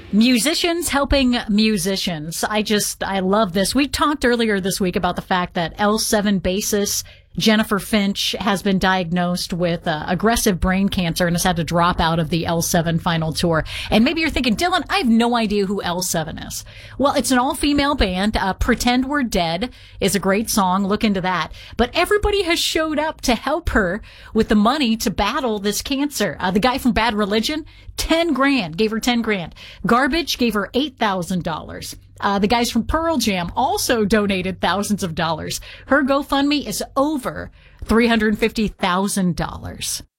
Musicians helping musicians. I love this. We talked earlier this week about the fact that L7 bassist Jennifer Finch has been diagnosed with aggressive brain cancer and has had to drop out of the L7 final tour. And maybe you're thinking, Dylan, I have no idea who L7 is. Well, it's an all-female band. Pretend We're Dead is a great song. Look into that. But everybody has showed up to help her with the money to battle this cancer. The guy from Bad Religion, 10 grand, gave her 10 grand. Garbage gave her $8,000. The guys from Pearl Jam also donated thousands of dollars. Her GoFundMe is over $350,000.